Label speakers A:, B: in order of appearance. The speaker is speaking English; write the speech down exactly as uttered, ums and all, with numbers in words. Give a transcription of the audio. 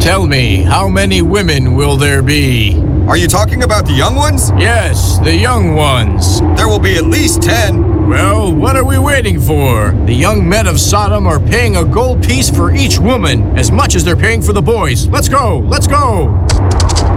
A: Tell me, how many women will there be?
B: Are you talking about the young ones?
A: Yes, the young ones.
B: There will be at least ten.
A: Well, what are we waiting for? The young men of Sodom are paying a gold piece for each woman, as much as they're paying for the boys. Let's go, let's go!